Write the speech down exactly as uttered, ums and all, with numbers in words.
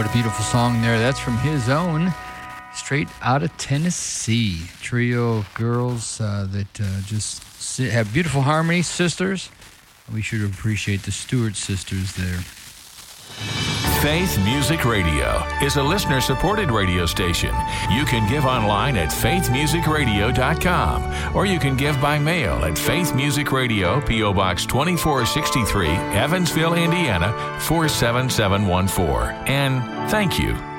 a beautiful song there. That's from his own, straight out of Tennessee. Trio of girls uh, that uh, just sit, have beautiful harmony, sisters. We should appreciate the Stewart sisters there. Faith Music Radio is a listener-supported radio station. You can give online at faith music radio dot com, or you can give by mail at Faith Music Radio, P O Box twenty-four sixty-three, Evansville, Indiana, four seven seven one four. And thank you